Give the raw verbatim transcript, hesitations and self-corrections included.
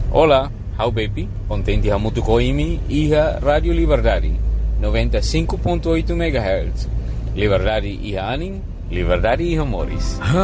Olá, how baby, contente hamutu koimi iha Radio Liberdade, noventa e cinco ponto oito megahertz. Liberdade iha anin, liberdade iha moris.